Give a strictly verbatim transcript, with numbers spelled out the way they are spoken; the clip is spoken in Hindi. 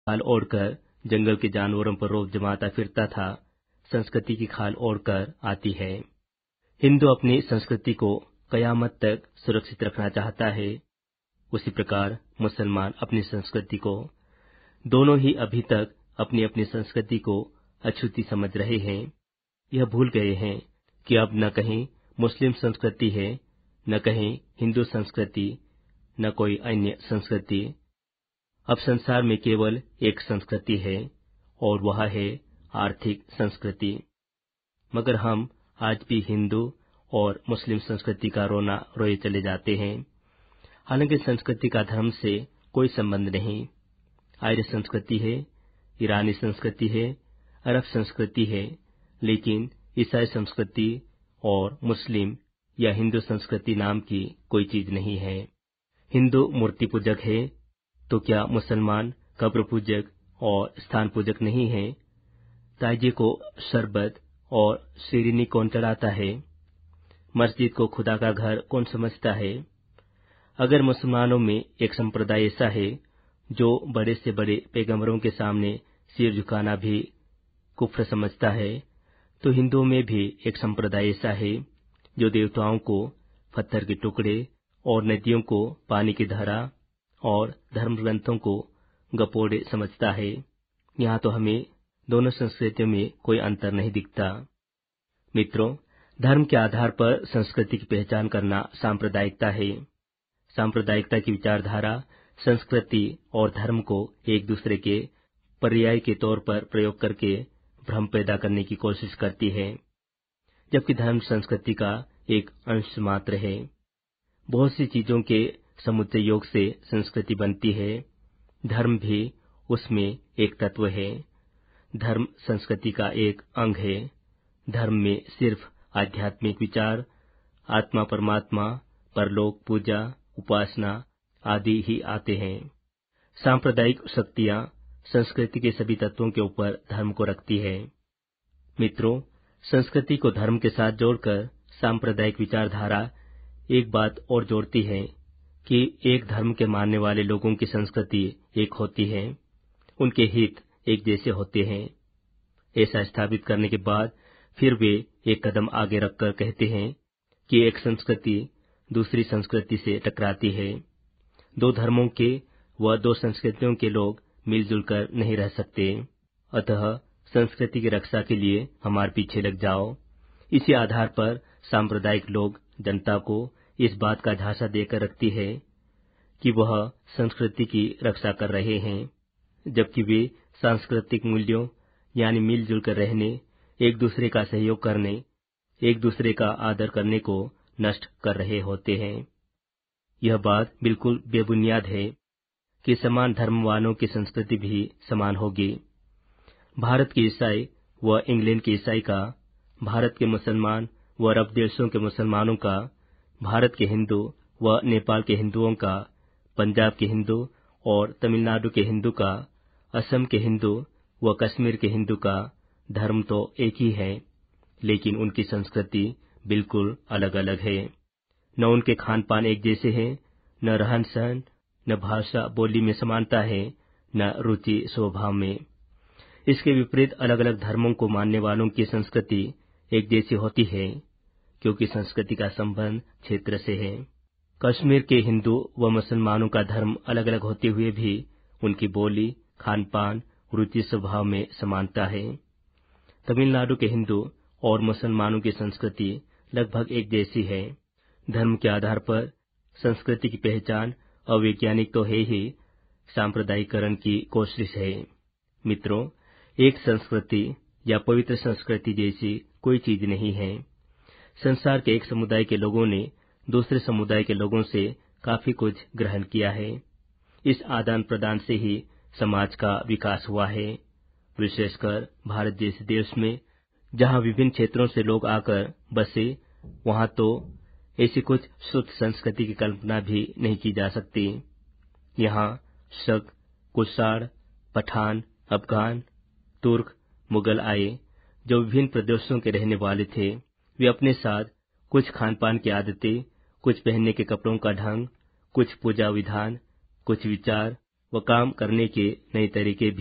खाल ओढ़कर जंगल के जानवरों पर रोब जमाता फिरता था, संस्कृति की खाल ओढ़कर आती है। हिंदू अपनी संस्कृति को कयामत तक सुरक्षित रखना चाहता है, उसी प्रकार मुसलमान अपनी संस्कृति को। दोनों ही अभी तक अपनी अपनी संस्कृति को अछूती समझ रहे हैं। यह भूल गए हैं कि अब न कहीं मुस्लिम संस्कृति है, न कहीं हिंदू संस्कृति, न कोई अन्य संस्कृति। अब संसार में केवल एक संस्कृति है और वह है आर्थिक संस्कृति। मगर हम आज भी हिंदू और मुस्लिम संस्कृति का रोना रोए चले जाते हैं। हालांकि संस्कृति का धर्म से कोई संबंध नहीं। आर्य संस्कृति है, ईरानी संस्कृति है, अरब संस्कृति है, लेकिन ईसाई संस्कृति और मुस्लिम या हिंदू संस्कृति नाम की कोई चीज नहीं है। हिंदू मूर्ति पूजक है, तो क्या मुसलमान कब्र पूजक और स्थान पूजक नहीं है? ताजिए को शरबत और शीरीनी कौन चढ़ाता है? मस्जिद को खुदा का घर कौन समझता है? अगर मुसलमानों में एक संप्रदाय ऐसा है जो बड़े से बड़े पैगंबरों के सामने सिर झुकाना भी कुफ्र समझता है, तो हिंदुओं में भी एक संप्रदाय ऐसा है जो देवताओं को पत्थर के टुकड़े और नदियों को पानी की धारा और धर्म ग्रंथों को गपोड़े समझता है। यहाँ तो हमें दोनों संस्कृतियों में कोई अंतर नहीं दिखता। मित्रों, धर्म के आधार पर संस्कृति की पहचान करना सांप्रदायिकता है। सांप्रदायिकता की विचारधारा संस्कृति और धर्म को एक दूसरे के पर्याय के तौर पर प्रयोग करके भ्रम पैदा करने की कोशिश करती है, जबकि धर्म संस्कृति का एक अंश मात्र है। बहुत सी चीजों के समुच्चय योग से संस्कृति बनती है। धर्म भी उसमें एक तत्व है। धर्म संस्कृति का एक अंग है। धर्म में सिर्फ आध्यात्मिक विचार, आत्मा परमात्मा, परलोक, पूजा, उपासना आदि ही आते हैं। सांप्रदायिक शक्तियां संस्कृति के सभी तत्वों के ऊपर धर्म को रखती है। मित्रों, संस्कृति को धर्म के साथ जोड़कर सांप्रदायिक विचारधारा एक बात और जोड़ती है कि एक धर्म के मानने वाले लोगों की संस्कृति एक होती है, उनके हित एक जैसे होते हैं। ऐसा स्थापित करने के बाद फिर वे एक कदम आगे रखकर कहते हैं कि एक संस्कृति दूसरी संस्कृति से टकराती है। दो धर्मों के व दो संस्कृतियों के लोग मिलजुल कर नहीं रह सकते। अतः संस्कृति की रक्षा के लिए हमारे पीछे लग जाओ। इसी आधार पर सांप्रदायिक लोग जनता को इस बात का झांसा देकर रखती है कि वह संस्कृति की रक्षा कर रहे हैं, जबकि वे सांस्कृतिक मूल्यों यानी मिलजुल कर रहने, एक दूसरे का सहयोग करने, एक दूसरे का आदर करने को नष्ट कर रहे होते हैं। यह बात बिल्कुल बेबुनियाद है कि समान धर्म वालों की संस्कृति भी समान होगी। भारत के ईसाई व इंग्लैंड के ईसाई का, भारत के मुसलमान व अरब देशों के मुसलमानों का, भारत के हिंदू व नेपाल के हिंदुओं का, पंजाब के हिंदू और तमिलनाडु के हिंदू का, असम के हिंदू व कश्मीर के हिंदू का धर्म तो एक ही है, लेकिन उनकी संस्कृति बिल्कुल अलग अलग है। न उनके खान पान एक जैसे हैं, न रहन सहन, न भाषा बोली में समानता है, न रुचि स्वभाव में। इसके विपरीत अलग अलग धर्मों को मानने वालों की संस्कृति एक जैसी होती है, क्योंकि संस्कृति का संबंध क्षेत्र से है। कश्मीर के हिंदू व मुसलमानों का धर्म अलग अलग होते हुए भी उनकी बोली, खान पान, रुचि स्वभाव में समानता है। तमिलनाडु के हिंदू और मुसलमानों की संस्कृति लगभग एक जैसी है। धर्म के आधार पर संस्कृति की पहचान अवैज्ञानिक तो है ही, सांप्रदायिकरण की कोशिश है। मित्रों, एक संस्कृति या पवित्र संस्कृति जैसी कोई चीज नहीं है। संसार के एक समुदाय के लोगों ने दूसरे समुदाय के लोगों से काफी कुछ ग्रहण किया है। इस आदान प्रदान से ही समाज का विकास हुआ है। विशेषकर भारत जैसे देश में, जहाँ विभिन्न क्षेत्रों से लोग आकर बसे, वहाँ तो ऐसी कुछ शुद्ध संस्कृति की कल्पना भी नहीं की जा सकती। यहाँ शक, कुषाण, पठान, अफगान, तुर्क, मुगल आए, जो विभिन्न प्रदेशों के रहने वाले थे। वे अपने साथ कुछ खान पान की आदतें, कुछ पहनने के कपड़ों का ढंग, कुछ पूजा विधान, कुछ विचार व काम करने के नए तरीके